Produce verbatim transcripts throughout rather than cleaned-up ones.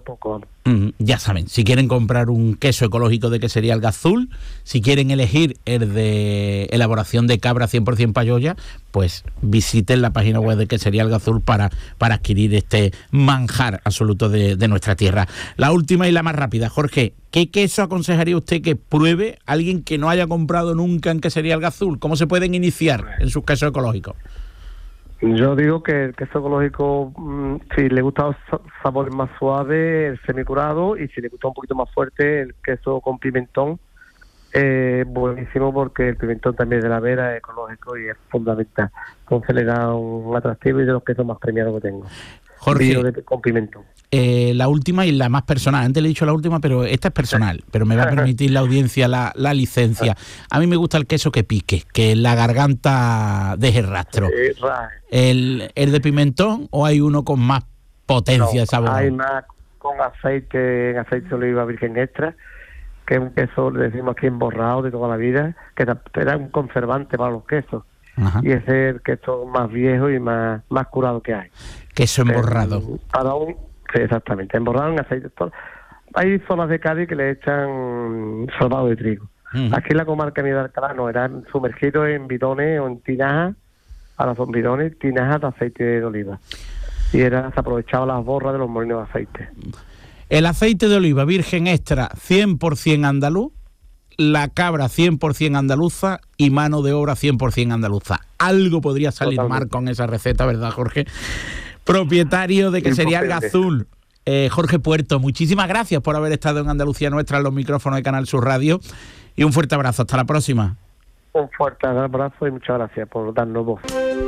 tampoco, vamos. Mm, ya saben, si quieren comprar un queso ecológico de Quesería El Gazul, si quieren elegir el de elaboración de cabra cien por ciento payoya, pues visiten la página web de Quesería El Gazul para, para adquirir este manjar absoluto de, de nuestra tierra. La última y la más rápida, Jorge, ¿qué queso aconsejaría usted que pruebe alguien que no haya comprado nunca en Quesería El Gazul? ¿Cómo se pueden iniciar en sus quesos ecológicos? Yo digo que el queso ecológico, mmm, si le gusta sabores más suaves, el semicurado, y si le gusta un poquito más fuerte, el queso con pimentón, eh, buenísimo, porque el pimentón también de la vera es ecológico y es fundamental. Entonces le da un atractivo y de los quesos más premiados que tengo. Jorge, de, con pimentón. Eh, la última y la más personal. Antes le he dicho la última, pero esta es personal. Pero me va a permitir la audiencia la, la licencia. A mí me gusta el queso que pique, que la garganta deje rastro. ¿El, el de pimentón o hay uno con más potencia de sabor? Hay más con aceite, aceite de oliva virgen extra, que es un queso, le decimos aquí, emborrado de toda la vida, que era un conservante para los quesos. Ajá. Y ese es el queso más viejo y más, más curado que hay. Queso emborrado. Eh, para un, sí, exactamente, emborrado en aceite. Hay zonas de Cádiz que le echan sorbado de trigo. Uh-huh. Aquí en la comarca mía de Alcalá no, eran sumergidos en bidones o en tinajas, ahora son bidones, tinajas de aceite de oliva. Y era, se aprovechaba las borras de los molinos de aceite. El aceite de oliva virgen extra cien por ciento andaluz, la cabra cien por ciento andaluza y mano de obra cien por ciento andaluza. Algo podría salir Totalmente. mal con esa receta, ¿verdad, Jorge? Propietario de Quesería El Gazul, eh, Jorge Puerto, muchísimas gracias por haber estado en Andalucía Nuestra en los micrófonos de Canal Sur Radio y un fuerte abrazo. Hasta la próxima. Un fuerte abrazo y muchas gracias por darnos voz.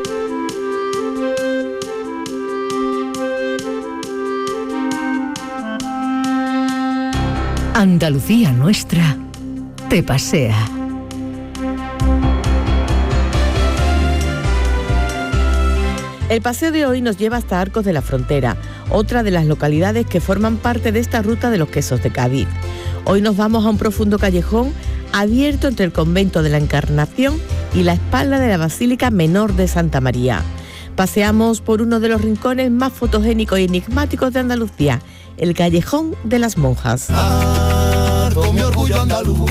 Andalucía Nuestra te pasea. El paseo de hoy nos lleva hasta Arcos de la Frontera, otra de las localidades que forman parte de esta ruta de los quesos de Cádiz. Hoy nos vamos a un profundo callejón abierto entre el convento de la Encarnación y la espalda de la Basílica Menor de Santa María. Paseamos por uno de los rincones más fotogénicos y enigmáticos de Andalucía, el Callejón de las Monjas. Arco, mi orgullo andaluz.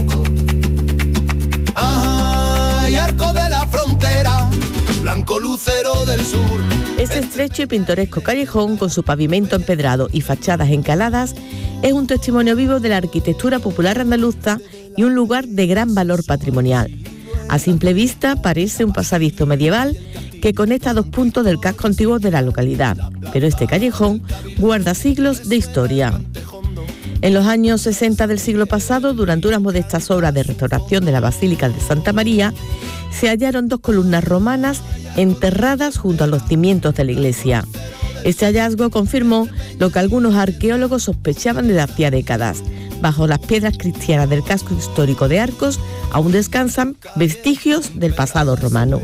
Ay, Arco de la Frontera, blanco lucero del sur. Este estrecho y pintoresco callejón, con su pavimento empedrado y fachadas encaladas, es un testimonio vivo de la arquitectura popular andaluza y un lugar de gran valor patrimonial. A simple vista parece un pasadizo medieval que conecta dos puntos del casco antiguo de la localidad, pero este callejón guarda siglos de historia. En los años sesenta del siglo pasado, durante unas modestas obras de restauración de la Basílica de Santa María, se hallaron dos columnas romanas enterradas junto a los cimientos de la iglesia. Este hallazgo confirmó lo que algunos arqueólogos sospechaban desde hacía décadas. Bajo las piedras cristianas del casco histórico de Arcos aún descansan vestigios del pasado romano.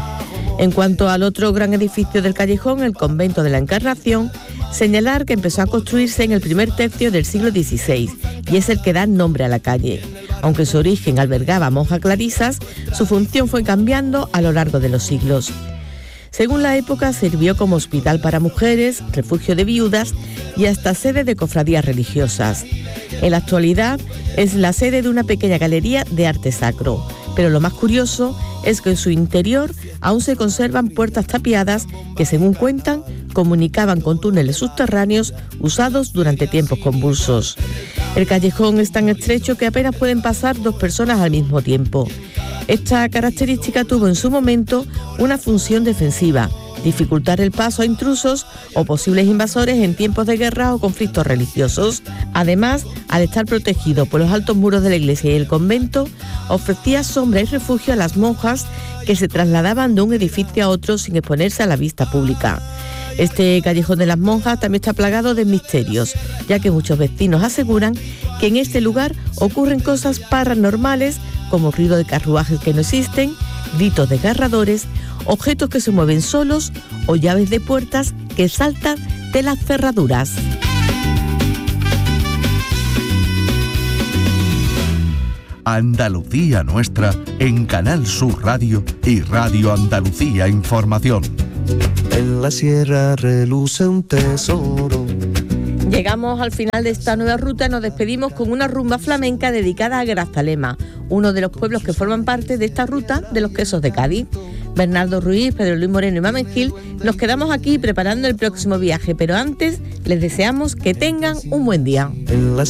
En cuanto al otro gran edificio del callejón, el convento de la Encarnación, señalar que empezó a construirse en el primer tercio del siglo dieciséis y es el que da nombre a la calle. Aunque su origen albergaba monjas clarisas, su función fue cambiando a lo largo de los siglos. Según la época, sirvió como hospital para mujeres, refugio de viudas y hasta sede de cofradías religiosas. En la actualidad es la sede de una pequeña galería de arte sacro, pero lo más curioso es que en su interior aún se conservan puertas tapiadas que, según cuentan, comunicaban con túneles subterráneos usados durante tiempos convulsos. El callejón es tan estrecho que apenas pueden pasar dos personas al mismo tiempo. Esta característica tuvo en su momento una función defensiva, dificultar el paso a intrusos o posibles invasores en tiempos de guerra o conflictos religiosos. Además, al estar protegido por los altos muros de la iglesia y el convento, ofrecía sombra y refugio a las monjas que se trasladaban de un edificio a otro sin exponerse a la vista pública. Este callejón de las monjas también está plagado de misterios, ya que muchos vecinos aseguran que en este lugar ocurren cosas paranormales como ruido de carruajes que no existen, gritos desgarradores, objetos que se mueven solos o llaves de puertas que saltan de las cerraduras. Andalucía Nuestra en Canal Sur Radio y Radio Andalucía Información. En la sierra reluce un tesoro, Llegamos al final de esta nueva ruta, nos despedimos con una rumba flamenca dedicada a Grazalema, uno de los pueblos que forman parte de esta ruta de los quesos de Cádiz. Bernardo Ruiz, Pedro Luis Moreno y Mamen Gil, nos quedamos aquí preparando el próximo viaje, pero antes les deseamos que tengan un buen día. En las